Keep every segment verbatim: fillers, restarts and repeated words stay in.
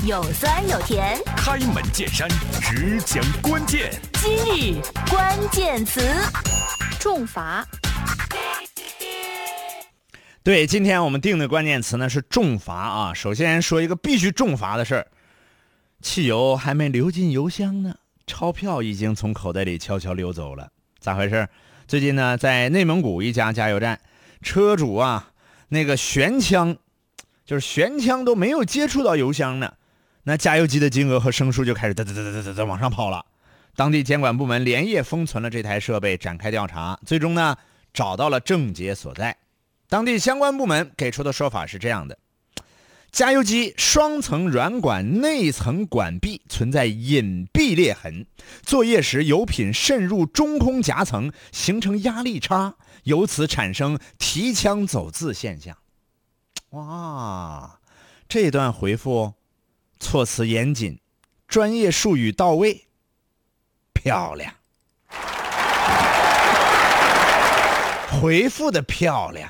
有酸有甜， 开门见山，只讲关键。 今日关键词， 重罚。 对，今天我们定的关键词呢是重罚啊。首先说一个必须重罚的事儿，汽油还没流进油箱呢，钞票已经从口袋里悄悄溜走了。咋回事？最近呢，在内蒙古一家加油站，车主啊，那个悬枪，就是悬枪都没有接触到油箱呢，那加油机的金额和升数就开始哒哒哒哒哒哒往上跑了。当地监管部门连夜封存了这台设备，展开调查，最终呢找到了症结所在。当地相关部门给出的说法是这样的：加油机双层软管内层管壁存在隐蔽裂痕，作业时油品渗入中空夹层，形成压力差，由此产生提枪走字现象。哇，这段回复措辞严谨，专业术语到位，漂亮，回复的漂亮。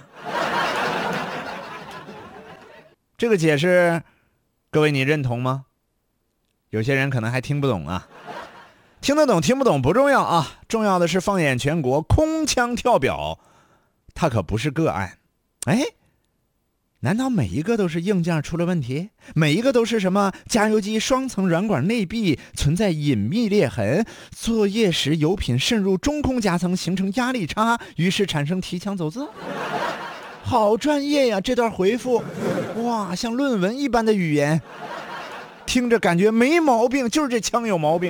这个解释各位你认同吗？有些人可能还听不懂啊。听得懂听不懂不重要啊，重要的是放眼全国，空腔跳表它可不是个案。哎，难道每一个都是硬件出了问题？每一个都是什么加油机双层软管内壁存在隐秘裂痕，作业时油品渗入中空夹层，形成压力差，于是产生提枪走字？好专业呀，这段回复，哇，像论文一般的语言，听着感觉没毛病，就是这枪有毛病。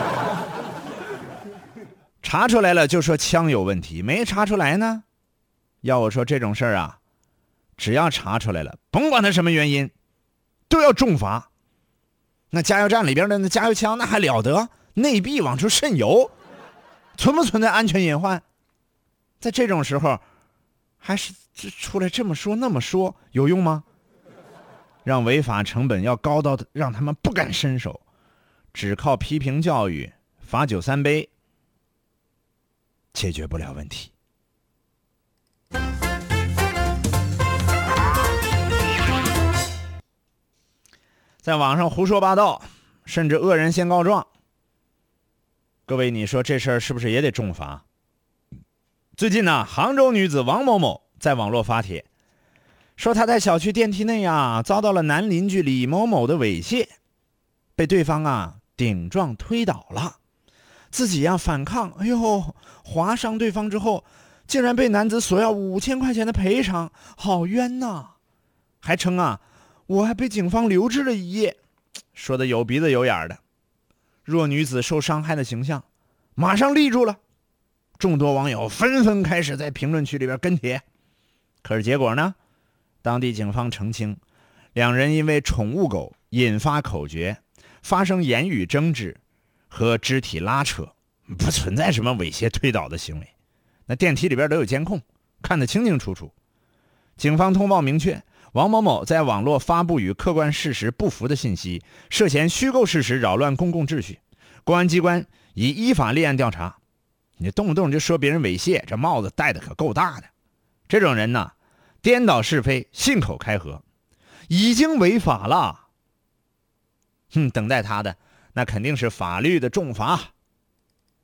查出来了就说枪有问题，没查出来呢，要我说这种事儿啊，只要查出来了，甭管它什么原因，都要重罚。那加油站里边的那加油枪那还了得，内壁往出渗油，存不存在安全隐患？在这种时候还是出来这么说那么说，有用吗？让违法成本要高到让他们不敢伸手，只靠批评教育罚酒三杯解决不了问题。在网上胡说八道，甚至恶人先告状，各位你说这事儿是不是也得重罚？最近呢，杭州女子王某某在网络发帖，说她在小区电梯内啊遭到了男邻居李某某的猥亵，被对方啊顶撞推倒了，自己呀、啊、反抗，哎呦，划伤对方之后，竟然被男子索要五千块钱的赔偿，好冤呐！还称啊，我还被警方留置了一夜，说的有鼻子有眼的。弱女子受伤害的形象马上立住了。众多网友纷纷开始在评论区里边跟帖，可是结果呢？当地警方澄清，两人因为宠物狗引发口角，发生言语争执和肢体拉扯，不存在什么猥亵推倒的行为。那电梯里边都有监控，看得清清楚楚。警方通报明确，王某某在网络发布与客观事实不符的信息，涉嫌虚构事实，扰乱公共秩序。公安机关已依法立案调查。你动不动就说别人猥亵，这帽子戴的可够大的。这种人呢，颠倒是非，信口开河，已经违法了。哼，等待他的那肯定是法律的重罚。